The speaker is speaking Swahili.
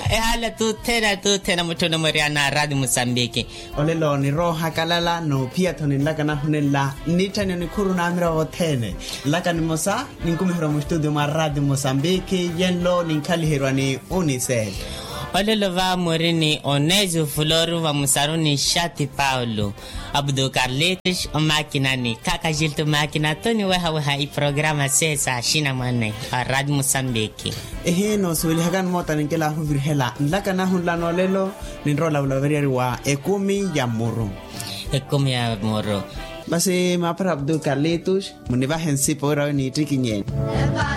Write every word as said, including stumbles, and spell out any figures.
E hala tu tena tu tena mutono moriana Radio Mozambique. Olelo ni roha kalala no pia toni laka na hunela nitani ni kuru na amira wotene. Laka ni mosa ni nkumihura mu studio ma Radio Mozambique yenlo ni nkali hirwani Unicel. Olelo va morini Onejo Floru va musaruni Shati Paulo. Abdu Carletes o máquina ni kaka jilto máquina toni weha weha i programa sesa shina mane a Radio Mozambique. Ehe no suili hagan mota ninkela huvirhela laka na hunlano lelo ninrola ulaveriari wa ekumi ya muro. Ekumi ya muro. Basi mapara Abdu Carletes muniva hensi pora ni trikinyen.